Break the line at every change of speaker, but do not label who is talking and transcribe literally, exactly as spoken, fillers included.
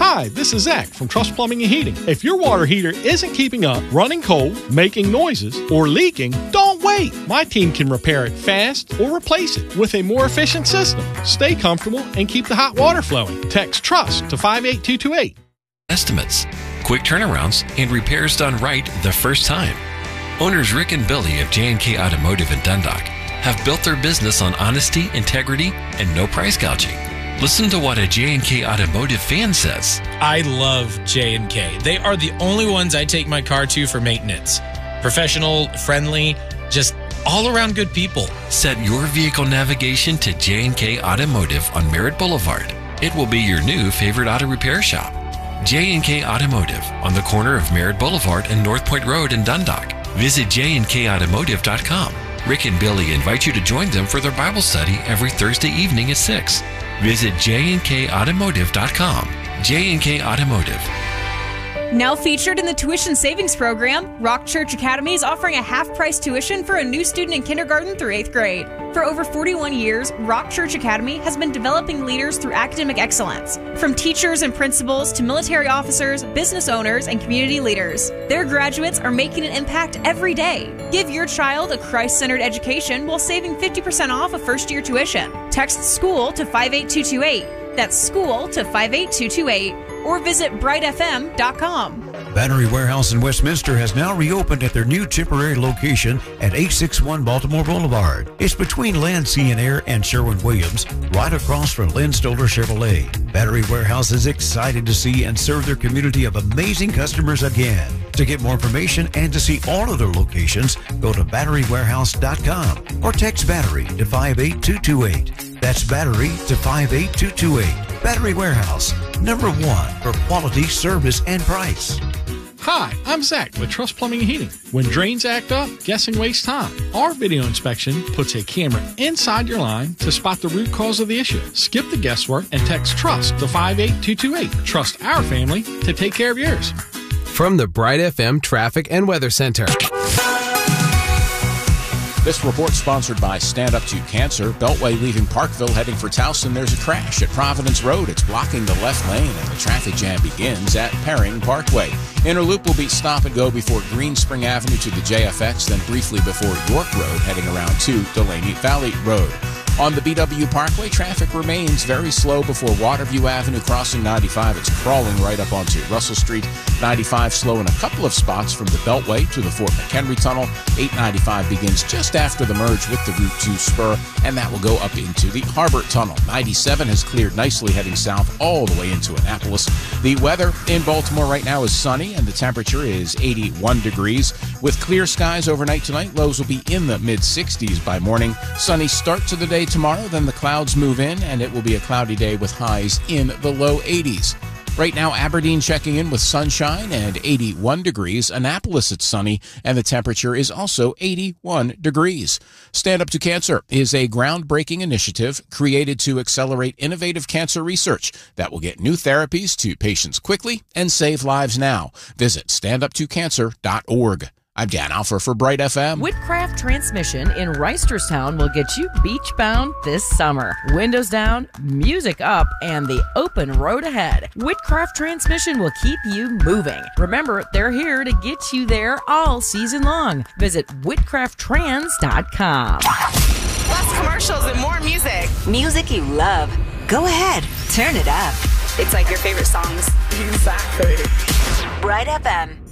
Hi, this is Zach from Trust Plumbing and Heating. If your water heater isn't keeping up, running cold, making noises, or leaking, don't wait. My team can repair it fast or replace it with a more efficient system. Stay comfortable and keep the hot water flowing. Text TRUST to five eight two two eight.
Estimates, quick turnarounds, and repairs done right the first time. Owners Rick and Billy of J and K Automotive in Dundalk have built their business on honesty, integrity, and no price gouging. Listen to what a J and K Automotive fan says.
I love J and K. They are the only ones I take my car to for maintenance. Professional, friendly, just all around good people.
Set your vehicle navigation to J and K Automotive on Merritt Boulevard. It will be your new favorite auto repair shop. J and K Automotive on the corner of Merritt Boulevard and North Point Road in Dundalk. Visit j and k automotive dot com. Rick and Billy invite you to join them for their Bible study every Thursday evening at six. Visit j and k automotive dot com. J and K Automotive.
Now featured in the Tuition Savings Program, Rock Church Academy is offering a half-price tuition for a new student in kindergarten through eighth grade. For over forty-one years, Rock Church Academy has been developing leaders through academic excellence, from teachers and principals to military officers, business owners, and community leaders. Their graduates are making an impact every day. Give your child a Christ-centered education while saving fifty percent off of first-year tuition. Text SCHOOL to five eight two two eight. That's SCHOOL to five eight two two eight. Or visit bright f m dot com.
Battery Warehouse in Westminster has now reopened at their new temporary location at eight sixty-one Baltimore Boulevard. It's between Land, Sea and Air and Sherwin-Williams, right across from Lynn Stoller Chevrolet. Battery Warehouse is excited to see and serve their community of amazing customers again. To get more information and to see all of their locations, go to battery warehouse dot com or text battery to five eight two two eight. That's battery to five eight two two eight. Battery Warehouse, number one for quality, service, and price.
Hi, I'm Zach with Trust Plumbing and Heating. When drains act up, guessing wastes time. Our video inspection puts a camera inside your line to spot the root cause of the issue. Skip the guesswork and text TRUST to five eight two two eight. Trust our family to take care of yours.
From the Bright F M Traffic and Weather Center.
This report sponsored by Stand Up to Cancer. Beltway leaving Parkville heading for Towson. There's a crash at Providence Road. It's blocking the left lane and the traffic jam begins at Perring Parkway. Interloop will be stop and go before Green Spring Avenue to the J F X, then briefly before York Road heading around to Delaney Valley Road. On the B W Parkway, traffic remains very slow before Waterview Avenue crossing ninety-five. It's crawling right up onto Russell Street. ninety-five slow in a couple of spots from the Beltway to the Fort McHenry Tunnel. eight ninety-five begins just after the merge with the Route two spur, and that will go up into the Harbor Tunnel. ninety-seven has cleared nicely heading south all the way into Annapolis. The weather in Baltimore right now is sunny, and the temperature is eighty-one degrees. With clear skies overnight tonight, lows will be in the mid sixties by morning. Sunny start to the day tomorrow, then the clouds move in, and it will be a cloudy day with highs in the low eighties. Right now, Aberdeen checking in with sunshine and eighty-one degrees. Annapolis, it's sunny, and the temperature is also eighty-one degrees. Stand Up to Cancer is a groundbreaking initiative created to accelerate innovative cancer research that will get new therapies to patients quickly and save lives now. Visit stand up to cancer dot org. I'm Dan Alfer for Bright F M.
Whitcraft Transmission in Reisterstown will get you beach-bound this summer. Windows down, music up, and the open road ahead. Whitcraft Transmission will keep you moving. Remember, they're here to get you there all season long. Visit whitcraft trans dot com.
Less commercials and more music.
Music you love. Go ahead, turn it up.
It's like your favorite songs.
Exactly. Bright F M.